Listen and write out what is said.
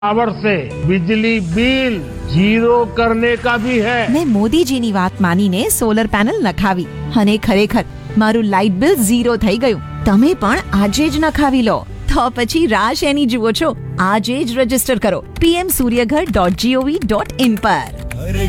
Power से बिजली bill zero करने का भी है। મેં મોદીજીની વાત માનીને સોલર પેનલ નખાવી અને ખરેખર મારું લાઇટ બિલ ઝીરો થઈ ગયું. તમે પણ આજે જ નખાવી લો. તો પછી રાહ શેની જુઓ છો? આજે જ રજીસ્ટર કરો pmsuryaghar.gov.in પર.